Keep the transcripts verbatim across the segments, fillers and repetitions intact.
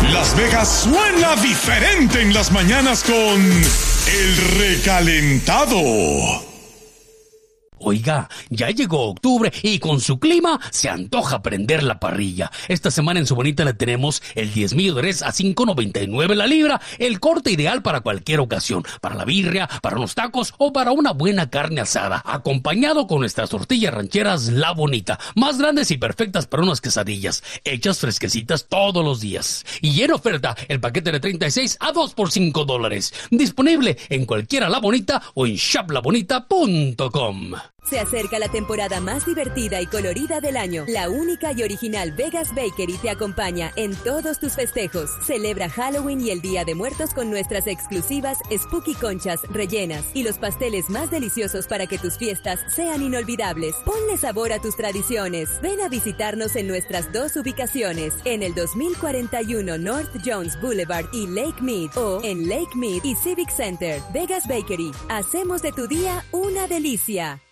Las Vegas suena diferente en las mañanas con El Recalentado. Oiga, ya llegó octubre y con su clima se antoja prender la parrilla. Esta semana en Su Bonita le tenemos el diezmillo de res a cinco noventa y nueve la libra, el corte ideal para cualquier ocasión, para la birria, para unos tacos o para una buena carne asada, acompañado con nuestras tortillas rancheras La Bonita, más grandes y perfectas para unas quesadillas, hechas fresquecitas todos los días. Y en oferta, el paquete de treinta y seis a dos por cinco dólares. Disponible en cualquiera La Bonita o en shop la bonita punto com. Se acerca la temporada más divertida y colorida del año. La única y original Vegas Bakery te acompaña en todos tus festejos. Celebra Halloween y el Día de Muertos con nuestras exclusivas Spooky Conchas rellenas y los pasteles más deliciosos para que tus fiestas sean inolvidables. Ponle sabor a tus tradiciones. Ven a visitarnos en nuestras dos ubicaciones, en el dos mil cuarenta y uno North Jones Boulevard y Lake Mead, o en Lake Mead y Civic Center. Vegas Bakery. Hacemos de tu día una delicia.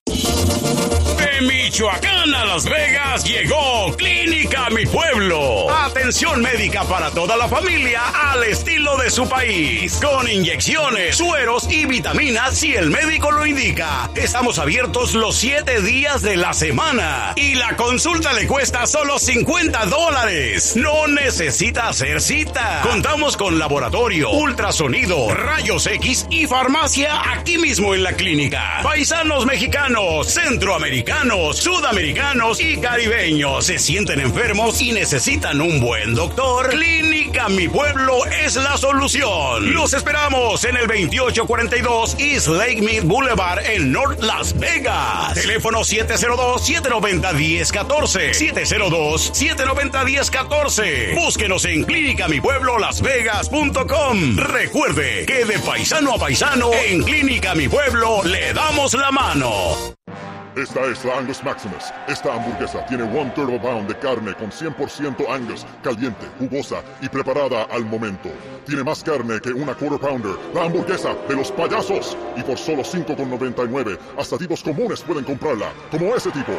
De Michoacán a Las Vegas llegó Clínica Mi Pueblo. Atención médica para toda la familia al estilo de su país. Con inyecciones, sueros y vitaminas si el médico lo indica. Estamos abiertos los siete días de la semana. Y la consulta le cuesta solo cincuenta dólares. No necesita hacer cita. Contamos con laboratorio, ultrasonido, rayos X y farmacia aquí mismo en la clínica. Paisanos mexicanos, centroamericanos, sudamericanos y caribeños se sienten enfermos y necesitan un buen doctor. Clínica Mi Pueblo es la solución. Los esperamos en el veintiocho cuarenta y dos East Lake Mead Boulevard en North Las Vegas. Teléfono siete cero dos, siete nueve cero, uno cero uno cuatro. siete cero dos, siete nueve cero, uno cero uno cuatro. Búsquenos en clínica mi pueblo las vegas punto com. Recuerde que de paisano a paisano, en Clínica Mi Pueblo le damos la mano. Esta es la Angus Maximus. Esta hamburguesa tiene one third of a pound de carne con cien por ciento Angus, caliente, jugosa y preparada al momento. Tiene más carne que una quarter pounder, la hamburguesa de los payasos. Y por solo cinco con noventa y nueve, hasta tipos comunes pueden comprarla, como ese tipo.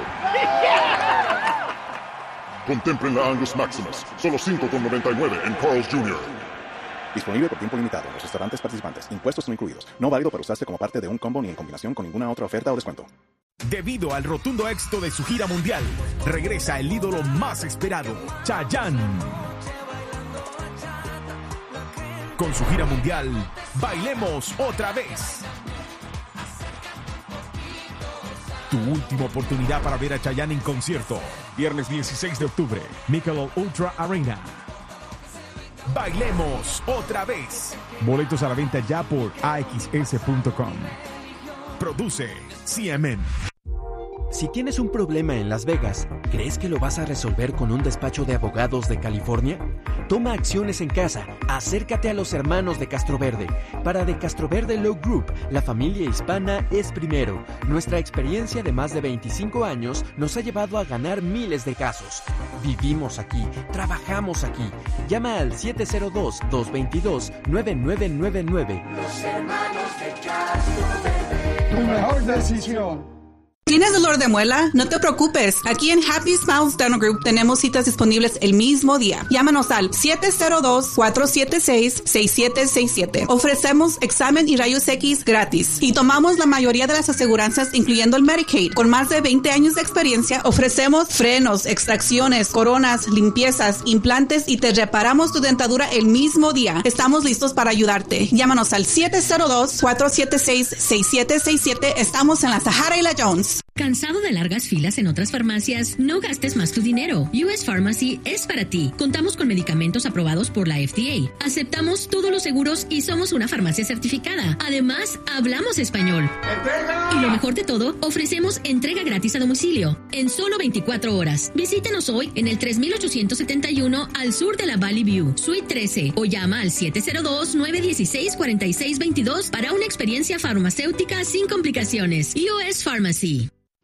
Contemplen la Angus Maximus, solo cinco con noventa y nueve en Carl's junior Disponible por tiempo limitado en los restaurantes participantes. Impuestos no incluidos. No válido para usarse como parte de un combo ni en combinación con ninguna otra oferta o descuento. Debido al rotundo éxito de su gira mundial, regresa el ídolo más esperado, Chayanne. Con su gira mundial, Bailemos Otra Vez. Tu última oportunidad para ver a Chayanne en concierto. Viernes dieciséis de octubre, Michelob Ultra Arena. Bailemos Otra Vez. Boletos a la venta ya por a x s punto com. Produce C M N. Si tienes un problema en Las Vegas, ¿crees que lo vas a resolver con un despacho de abogados de California? Toma acciones en casa. Acércate a los hermanos de Castroverde. Para The Castroverde Law Group, la familia hispana es primero. Nuestra experiencia de más de veinticinco años nos ha llevado a ganar miles de casos. Vivimos aquí, trabajamos aquí. Llama al siete cero dos, dos dos dos, nueve nueve nueve nueve. Los hermanos de Castroverde. Tu mejor decisión. ¿Tienes dolor de muela? No te preocupes. Aquí en Happy Smiles Dental Group tenemos citas disponibles el mismo día. Llámanos al siete cero dos, cuatro siete seis, seis siete seis siete. Ofrecemos examen y rayos X gratis. Y tomamos la mayoría de las aseguranzas, incluyendo el Medicaid. Con más de veinte años de experiencia, ofrecemos frenos, extracciones, coronas, limpiezas, implantes y te reparamos tu dentadura el mismo día. Estamos listos para ayudarte. Llámanos al siete cero dos, cuatro siete seis, seis siete seis siete. Estamos en la Sahara y la Jones. ¿Cansado de largas filas en otras farmacias? No gastes más tu dinero. U S Pharmacy es para ti. Contamos con medicamentos aprobados por la F D A. Aceptamos todos los seguros y somos una farmacia certificada. Además, hablamos español. ¡Entrega! Y lo mejor de todo, ofrecemos entrega gratis a domicilio en solo veinticuatro horas. Visítenos hoy en el tres mil ochocientos setenta y uno al sur de la Valley View, Suite trece, o llama al siete cero dos, nueve uno seis, cuatro seis dos dos para una experiencia farmacéutica sin complicaciones. U S Pharmacy.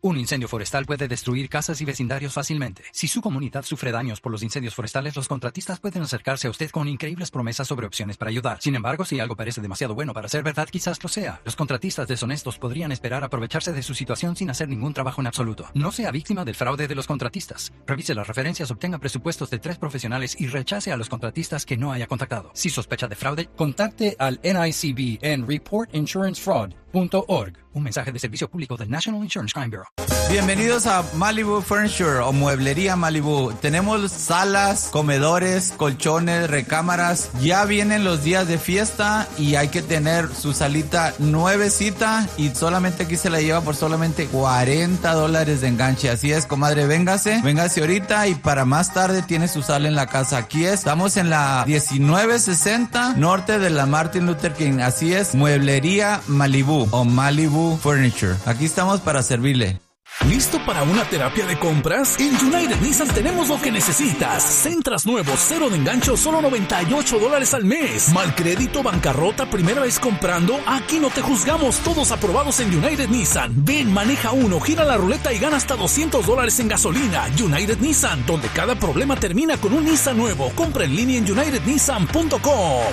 Un incendio forestal puede destruir casas y vecindarios fácilmente. Si su comunidad sufre daños por los incendios forestales, los contratistas pueden acercarse a usted con increíbles promesas sobre opciones para ayudar. Sin embargo, si algo parece demasiado bueno para ser verdad, quizás lo sea. Los contratistas deshonestos podrían esperar aprovecharse de su situación sin hacer ningún trabajo en absoluto. No sea víctima del fraude de los contratistas. Revise las referencias, obtenga presupuestos de tres profesionales y rechace a los contratistas que no haya contactado. Si sospecha de fraude, contacte al N I C B en report insurance fraud punto org. Un mensaje de servicio público del National Insurance Crime Bureau. Bienvenidos a Malibu Furniture o Mueblería Malibu. Tenemos salas, comedores, colchones, recámaras. Ya vienen los días de fiesta y hay que tener su salita nuevecita y solamente aquí se la lleva por solamente cuarenta dólares de enganche. Así es, comadre, véngase, véngase ahorita y para más tarde tiene su sala en la casa. Aquí estamos en la diecinueve sesenta norte de la Martin Luther King. Así es, Mueblería Malibu o Malibu Furniture. Aquí estamos para servirle. ¿Listo para una terapia de compras? En United Nissan tenemos lo que necesitas. Centras nuevos, cero de engancho, solo noventa y ocho dólares al mes. Mal crédito, bancarrota, primera vez comprando. Aquí no te juzgamos, todos aprobados en United Nissan. Ven, maneja uno, gira la ruleta y gana hasta doscientos dólares en gasolina. United Nissan, donde cada problema termina con un Nissan nuevo. Compra en línea en united nissan punto com.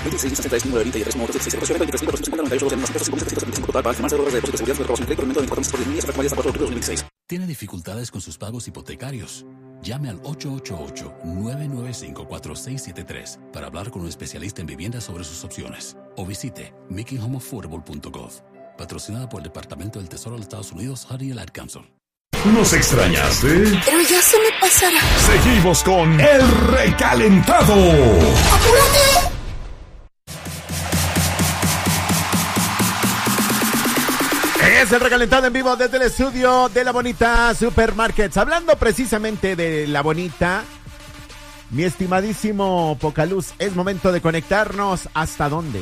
¿Tiene dificultades con sus pagos hipotecarios? Llame al ocho ocho ocho, nueve nueve cinco, cuatro seis siete tres para hablar con un especialista en vivienda sobre sus opciones. O visite making home affordable punto gov. Patrocinada por el Departamento del Tesoro de los Estados Unidos, Honey Light Council. ¿Nos extrañaste? Pero ya se me pasará. Seguimos con El Recalentado. ¡Apúrate! Es el Recalentado en vivo desde el estudio de La Bonita Supermarkets. Hablando precisamente de La Bonita, mi estimadísimo Pocaluz, es momento de conectarnos. ¿Hasta dónde?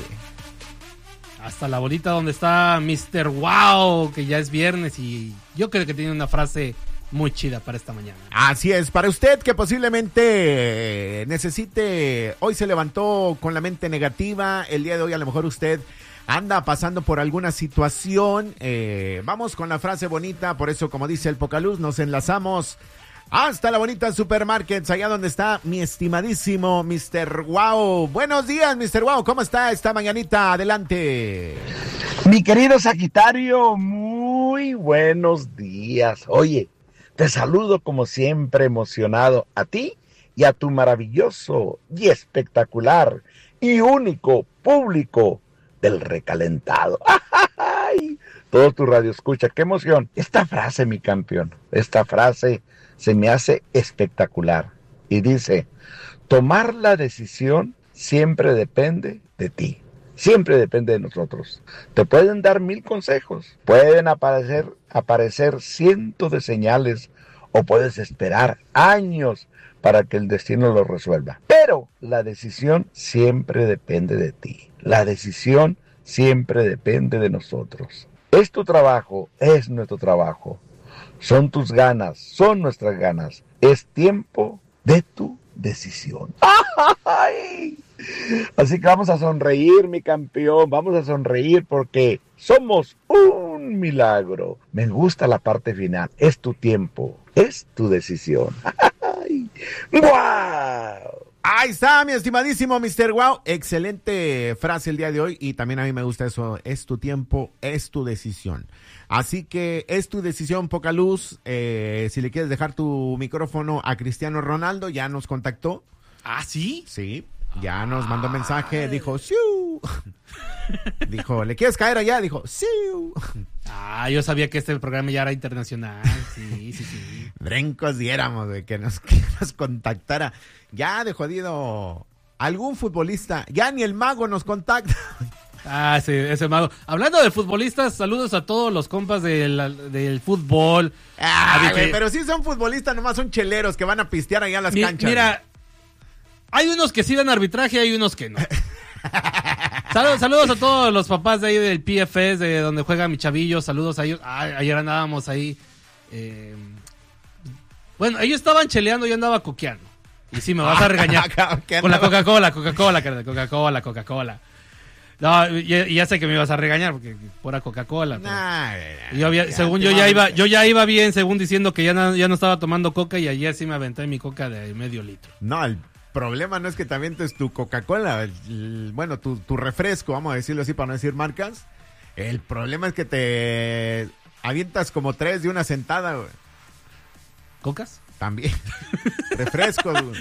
Hasta La Bonita, donde está mister Wow, que ya es viernes y yo creo que tiene una frase muy chida para esta mañana. Así es, para usted que posiblemente necesite, hoy se levantó con la mente negativa, el día de hoy a lo mejor usted anda pasando por alguna situación, eh, vamos con la frase bonita, por eso como dice el Pocaluz, nos enlazamos hasta La Bonita Supermarkets, allá donde está mi estimadísimo mister Wow. Buenos días, mister Wow, ¿cómo está esta mañanita? Adelante. Mi querido Sagitario, muy buenos días. Oye, te saludo como siempre emocionado a ti y a tu maravilloso y espectacular y único público del Recalentado. ¡Ay! Todo tu radio escucha, qué emoción. Esta frase, mi campeón, esta frase se me hace espectacular. Y dice, tomar la decisión siempre depende de ti. Siempre depende de nosotros. Te pueden dar mil consejos, pueden aparecer, aparecer cientos de señales o puedes esperar años para que el destino lo resuelva. Pero la decisión siempre depende de ti. La decisión siempre depende de nosotros. Es tu trabajo, es nuestro trabajo. Son tus ganas, son nuestras ganas. Es tiempo de tu decisión. ¡Ay! Así que vamos a sonreír, mi campeón. Vamos a sonreír porque somos un milagro. Me gusta la parte final. Es tu tiempo, es tu decisión. ¡Ay! ¡Guau! Ahí está, mi estimadísimo mister Wow. Excelente frase el día de hoy y también a mí me gusta eso. Es tu tiempo, es tu decisión. Así que es tu decisión, Pocaluz. Eh, si le quieres dejar tu micrófono a Cristiano Ronaldo, ya nos contactó. ¿Ah, sí? Sí, ya nos mandó mensaje. Dijo, ¡siu! Dijo, ¿le quieres caer allá? Dijo, ¡siu! Ah, yo sabía que este programa ya era internacional. Sí, sí, sí. Brencos diéramos, güey, que nos, que nos contactara. Ya de jodido algún futbolista, ya ni el mago nos contacta. Ah, sí, ese mago. Hablando de futbolistas, saludos a todos los compas del, del fútbol. Ah, güey, pero sí son futbolistas, nomás son cheleros que van a pistear allá a las Mi, canchas. Mira, hay unos que sí dan arbitraje y hay unos que no. Saludos, saludos a todos los papás de ahí del P F S, de donde juega mi chavillo. Saludos a ellos. Ah, ayer andábamos ahí. Eh, bueno, ellos estaban cheleando, yo andaba coqueando. Y sí, me vas a regañar. Con la Coca-Cola, Coca-Cola, Coca-Cola, Coca-Cola. No, ya, ya sé que me ibas a regañar porque pura Coca-Cola. Pero... Nah, yo había, según yo ya iba, yo ya iba bien, según diciendo que ya no, ya no estaba tomando coca y ayer sí me aventé mi coca de medio litro. No, el problema no es que te avientes tu Coca-Cola, el, el, bueno, tu, tu refresco, vamos a decirlo así para no decir marcas. El problema es que te avientas como tres de una sentada, güey. ¿Cocas? También. Refrescos, güey.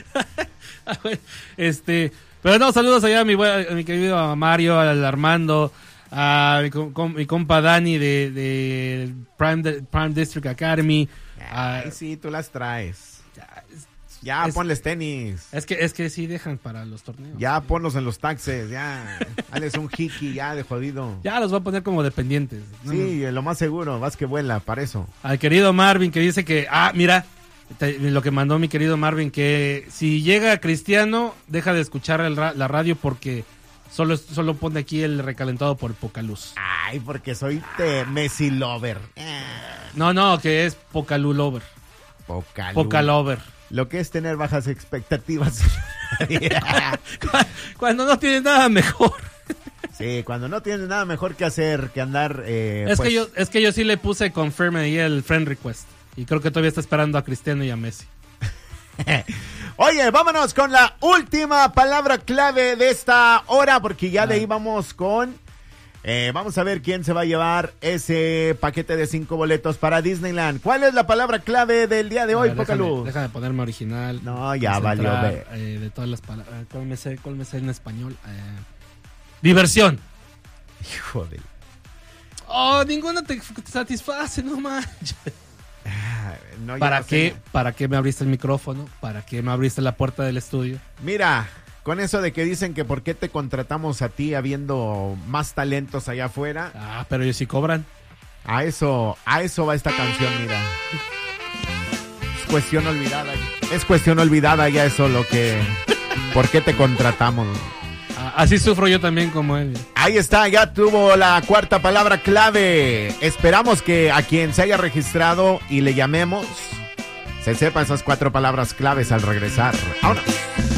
Este, pero no, saludos allá a mi, a mi querido Mario, al Armando, a mi, com, mi compa Dani de, de Prime, de Prime District Academy. Ay, a, sí, tú las traes. Ya, es, ponles tenis. Es que, es que sí dejan para los torneos. Ya, sí. Ponlos en los taxes, ya. Dales un hiki, ya, de jodido. Ya los voy a poner como dependientes. ¿No? Sí, lo más seguro, vas que vuela, para eso. Al querido Marvin que dice que, ah, mira, te, lo que mandó mi querido Marvin, que si llega Cristiano, deja de escuchar el ra la radio porque solo, solo pone aquí el recalentado por poca luz. Ay, porque soy te Messi lover. No, no, que es Pocalú lover. Pocalú. Poca lover. Lo que es tener bajas expectativas. Cuando no tienes nada mejor. Sí, cuando no tienes nada mejor que hacer que andar. Eh, es, pues... que yo, es que yo sí le puse confirm ahí el friend request. Y creo que todavía está esperando a Cristiano y a Messi. Oye, vámonos con la última palabra clave de esta hora, porque ya ah. de ahí vamos con... Eh, vamos a ver quién se va a llevar ese paquete de cinco boletos para Disneyland. ¿Cuál es la palabra clave del día de hoy, Pocalú? Deja de ponerme original. No, ya valió. Eh, de todas las palabras. ¿Cuál me sé, cuál me sé en español? Eh, diversión. Hijo de... Oh, ninguna te satisface, no manches. No, ¿Para no qué? Sé. ¿Para qué me abriste el micrófono? ¿Para qué me abriste la puerta del estudio? Mira... Con eso de que dicen que por qué te contratamos a ti habiendo más talentos allá afuera. Ah, pero ellos sí cobran. A eso, a eso va esta canción, mira. Es cuestión olvidada. Es cuestión olvidada ya eso lo que... ¿Por qué te contratamos? Así sufro yo también como él. Ahí está, ya tuvo la cuarta palabra clave. Esperamos que a quien se haya registrado y le llamemos, se sepa esas cuatro palabras claves al regresar. ¡Vámonos!